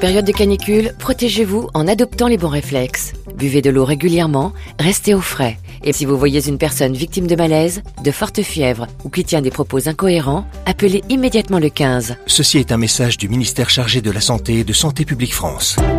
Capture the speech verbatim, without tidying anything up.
période de canicule, protégez-vous en adoptant les bons réflexes. Buvez de l'eau régulièrement, restez au frais. Et si vous voyez une personne victime de malaise, de forte fièvre ou qui tient des propos incohérents, appelez immédiatement le quinze. Ceci est un message du ministère chargé de la Santé et de Santé publique France.